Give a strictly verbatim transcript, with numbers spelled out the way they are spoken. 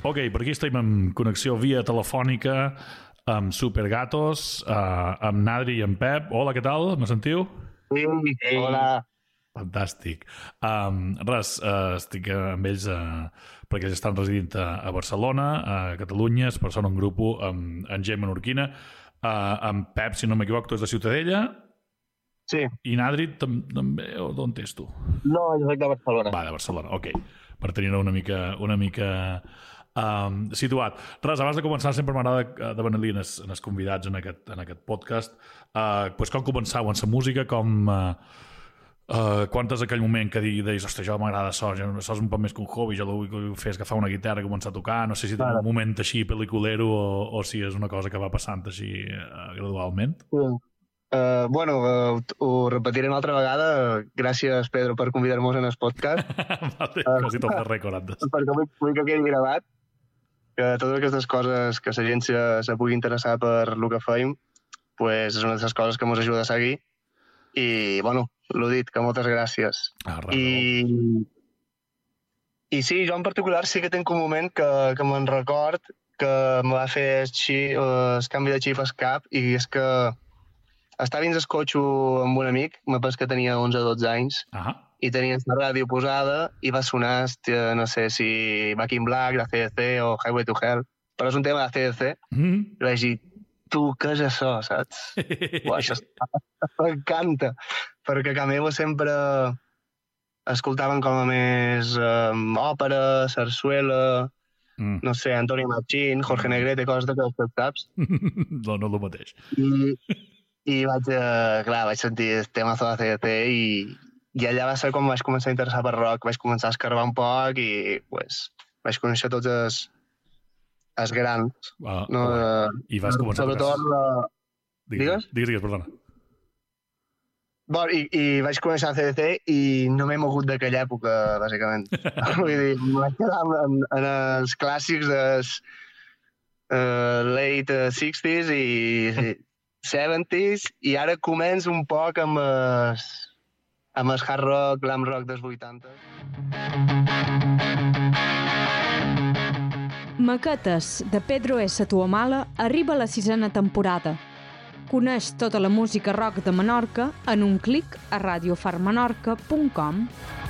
Ok, per aquí estem en connexió via telefònica amb Supergatos, uh, amb Nadri i amb Pep. Hola, què tal? Me sentiu? Sí, hola. Fantàstic. Um, res, uh, estic amb ells uh, perquè ells estan residint a, a Barcelona, a Catalunya, es persona un grup amb, amb gent menorquina, uh, amb Pep, si no m'equivoco, tu és de Ciutadella. Sí. I Nadri també, o d'on ets tu? No, jo soc de Barcelona. Va, de Barcelona, ok. Per tenir una mica... Una mica Um, situat. Res, abans de començar sempre m'agrada demanar-li en, en els convidats en aquest, en aquest podcast uh, pues com començau en la música, com uh, uh, quan és aquell moment que deies, ostres, jo m'agrada això, això és un poc més que un hobby, jo vull fer agafar una guitarra i començar a tocar, no sé si teniu un moment així pel·liculero o, o si és una cosa que va passant així uh, gradualment. Sí. Uh, bueno, uh, ho repetiré una altra vegada. Gràcies, Pedro, per convidar-nos en el podcast. Vale, uh, quasi tot el rècord antes. Perquè vull, vull que quedi gravat que totes aquestes coses que la gent se, se pugui interessar per el que feim, pues és una de les coses que ens ajuda a seguir. I, bueno, l'ho dit, que moltes gràcies. Ah, I, I sí, jo en particular sí que tinc un moment que, que me'n record que em va fer així, el canvi de xip al cap, i és que estava dins el cotxe amb un amic, me penso que tenia onze o dotze anys, uh -huh. i tenia la ràdio posada i va sonar, hòstia, no sé si Back in Black, de C D C o Highway to Hell, però és un tema de C D C. Mm -hmm. I vaig dir, tu, què és això, saps? Uau, això m'encanta, perquè a casa meva sempre escoltaven com a més um, òpera, sarsuela, mm. no sé, Antonio Machín, Jorge Negrete, coses d'aquestes, saps? No, no és el mateix. I, i vaig, uh, clar, vaig sentir el temazo de C D C i I allà va ser quan vaig començar a interessar per rock, vaig començar a escarbar un poc i pues, vaig conèixer tots els, els grans. Ah, no? uh, I vas començar Sobretot a tocar... La... Digues? Digues, digues, perdona. Bon, i, I vaig començar a C D C i no m'he mogut d'aquella època, bàsicament. Vull dir, em vaig quedar en, en els clàssics dels uh, late sixties i seventies i ara començo un poc amb els amb el hard rock, glam rock dels vuitanta. Maquetes, de Pedro S. Tuamala, arriba a la sisena temporada. Coneix tota la música rock de Menorca en un clic a radio far menorca punt com.